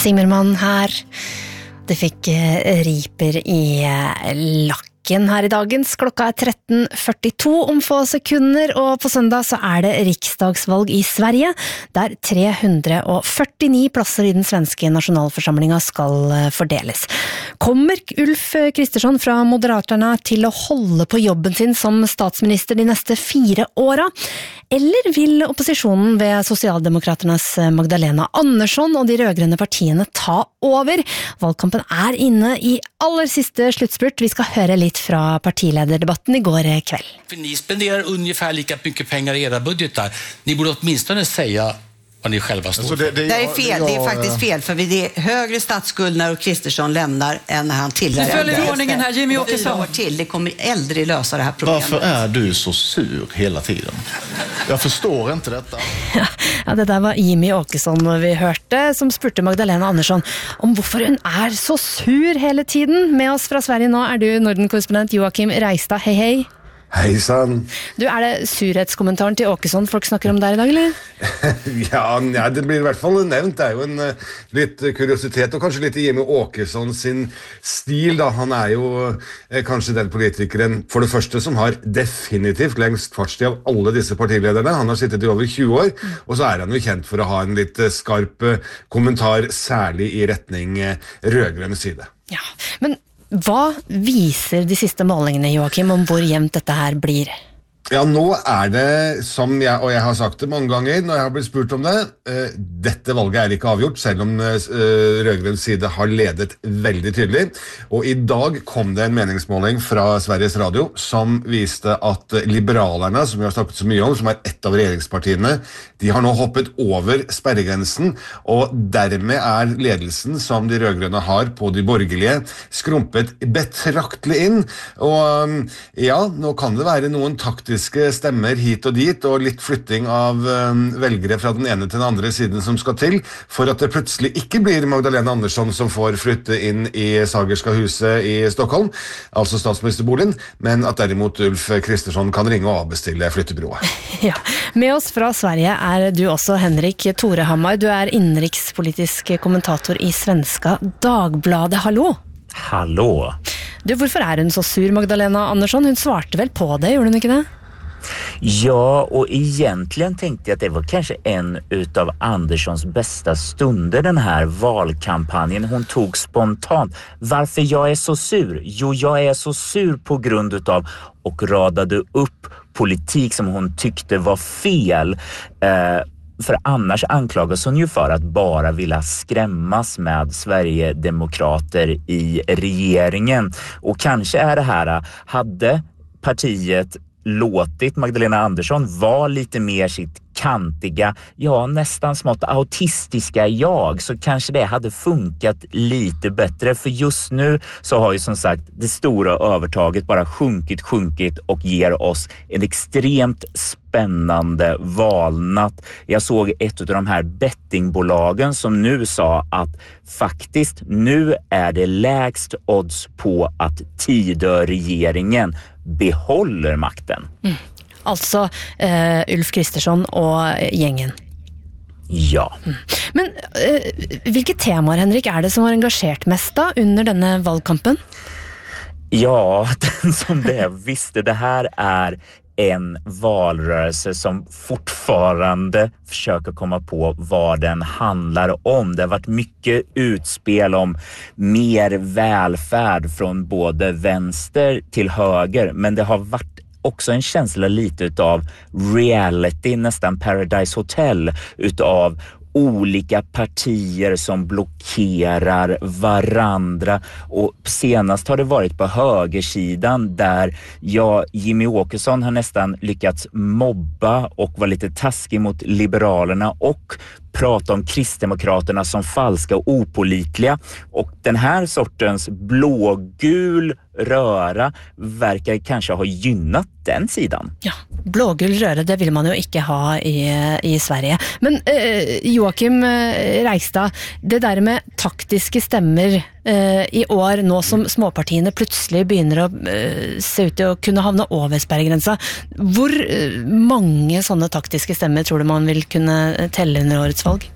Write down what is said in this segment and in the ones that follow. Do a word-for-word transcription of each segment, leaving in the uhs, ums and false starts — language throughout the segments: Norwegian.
Zimmermann her. Det fikk riper i lakken her i dagens. Klokka er tretten førtito om få sekunder, og på søndag så er det riksdagsvalg i Sverige, der tre hundre førtini plasser i den svenske nasjonalforsamlingen skal fordeles. Kommer Ulf Kristersson fra Moderaterna til å holde på jobben sin som statsminister de neste fire åra? Eller vil opposisjonen ved Sosialdemokraternes Magdalena Andersson og de rødgrønne partiene ta over? Valgkampen er inne i aller siste sluttspurt. Vi skal høre litt fra partilederdebatten i går kveld. För ni spenderar ungefär lika mycket pengar i era budgetar. Ni borde åtminstone säga vad ni själva står alltså det, det, för. Det är fel, det är faktiskt fel, för det är högre statsskuld när Kristersson lämnar än när han tillhör. Du följer ordningen här, Jimmy Åkesson. Till. Det kommer aldrig lösa det här problemet. Varför är du så sur hela tiden? Jag förstår inte detta. Ja, det der var Jimmy Åkesson vi hørte, som spurte Magdalena Andersson om hvorfor hun er så sur hele tiden. Med oss fra Sverige nå er du Norden-korrespondent Joakim Reistad. Hei, hei. Hejsan. Du, er det surhetskommentaren til Åkesson folk snakker om der i dag, eller? ja, ja, det blir i hvert fall nevnt. Det er jo en uh, litt kuriositet, og kanskje litt Jimmy Åkesson sin stil, da. Han er jo uh, kanskje den politikeren, for det første, som har definitivt lengst fartstid av alle disse partilederne. Han har sittet i over tjue år, mm. og så er han jo kjent for å ha en litt uh, skarp uh, kommentar, særlig i retning uh, rødgrønne side. Ja, men hva viser de siste målingene, Joakim, om hvor jevnt dette her blir? Ja, nå er det, som jeg, og jeg har sagt det mange ganger når jeg har blitt spurt om det, uh, dette valget er ikke avgjort, selv om uh, rødgrønn side har ledet veldig tydelig. Og i dag kom det en meningsmåling fra Sveriges Radio som viste at liberalerne, som vi har snakket så mye om, som er ett av regjeringspartiene, de har nå hoppet over sperregrensen, og dermed er ledelsen som de rødgrønne har på de borgerlige skrumpet betraktelig inn. Og um, ja, nå kan det være noen taktiske stemmer hit og dit, og litt flytting av um, velgere fra den ene til den andre siden som skal til, for at det plutselig ikke blir Magdalena Andersson som får flytte inn i Sagerska huset i Stockholm, altså statsministerboligen, men at derimot Ulf Kristersson kan ringe og avbestille flyttebyrået. Ja, med oss fra Sverige er du også Henrik Torehammar. Du er innenrikspolitisk kommentator i Svenska Dagbladet. Hallo! Hallå! Du, hvorfor er hun så sur, Magdalena Andersson? Hun svarte vel på det, gjorde hun ikke det? Ja, och egentligen tänkte jag att det var kanske en utav Anderssons bästa stunder den här valkampanjen. Hon tog spontant. Varför jag är så sur? Jo, jag är så sur på grund utav och radade upp politik som hon tyckte var fel. Eh, För annars anklagas hon ju för att bara vilja skrämmas med Sverigedemokrater i regeringen. Och kanske är det här, hade partiet låtit Magdalena Andersson vara lite mer sitt kantiga, ja nästan smått autistiska jag, så kanske det hade funkat lite bättre, för just nu så har ju som sagt det stora övertaget bara sjunkit, sjunkit och ger oss en extremt spännande valnatt. Jag såg ett av de här bettingbolagen som nu sa att faktiskt nu är det lägst odds på att Tidö-regeringen behåller makten. Mm. Altså uh, Ulf Kristersson og gjengen. Ja. Mm. Men uh, hvilke temaer, Henrik, er det som har engasjert mest da under denne valgkampen? Ja, den som det visste, det här är en valrörelse som fortfarande försöker komma på vad den handlar om. Det har varit mycket utspel om mer välfärd från både vänster till höger, men det har varit också en känsla lite utav reality, nästan Paradise Hotel, utav olika partier som blockerar varandra, och senast har det varit på högersidan där ja, Jimmy Åkesson har nästan lyckats mobba och vara lite taskig mot liberalerna och prata om Kristdemokraterna som falska och opålitliga, och den här sortens blågul röra verkar kanske ha gynnat den sidan. Ja, blågul røre, det vil man jo ikke ha i, i Sverige. Men eh, Joakim Reistad, det der med taktiske stemmer eh, i år, nå som småpartiene plutselig begynner å eh, se ut til å kunne havne over sperregrensa, hvor eh, mange sånne taktiske stemmer tror du man vil kunne telle under årets valg?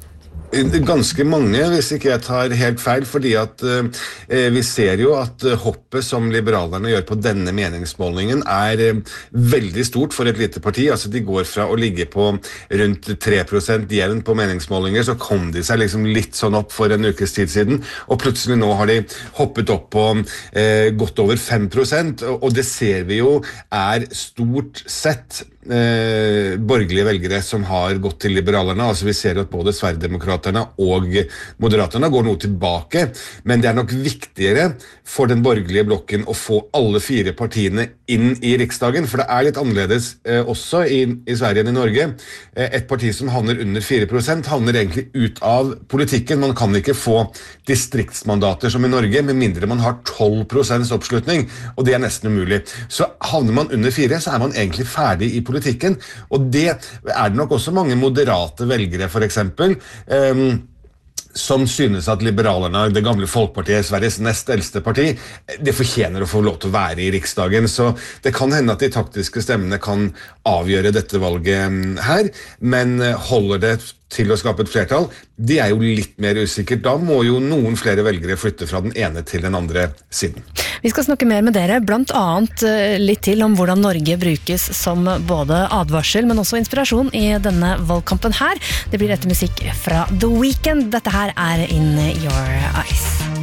Ganske mange, hvis ikke jeg tar helt feil, fordi at eh, vi ser jo at hoppet som liberalerne gjør på denne meningsmålingen er eh, veldig stort for et lite parti. Altså de går fra å ligge på rundt tre prosent jevn på meningsmålinger, så kom de seg liksom litt sånn opp for en ukes tid siden, og plutselig nå har de hoppet opp på eh, godt over fem prosent, og, og det ser vi jo er stort sett eh, borgerlige velgere som har gått til liberalerne. Altså vi ser at både Sverigedemokraterne og Moderaterna går noe tilbake, men det er nok viktigere for den borgerlige blokken å få alle fire partiene inn i Riksdagen, for det er litt annerledes eh, også i, i Sverige enn i Norge. Eh, et parti som havner under fire prosent havner egentlig ut av politikken. Man kan ikke få distriktsmandater som i Norge, med mindre man har tolv prosent oppslutning, og det er nesten umulig. Så havner man under fire, så er man egentlig ferdig i politikken, og det er det nok også mange moderate velgere, for eksempel, Um, som synes at liberalerne, det gamle Folkepartiet, Sveriges nest eldste parti, det fortjener å få lov til å være i Riksdagen, så det kan hende at de taktiske stemmene kan avgjøre dette valget her, men holder det til å skape et flertall, det er jo litt mer usikkert. Da må jo noen flere velgere flytte fra den ene til den andre siden. Vi skal snakke mer med dere, blant annet litt til om hvordan Norge brukes som både advarsel, men også inspirasjon i denne valgkampen her. Det blir etter musikk fra The Weeknd. Dette her er In Your Eyes.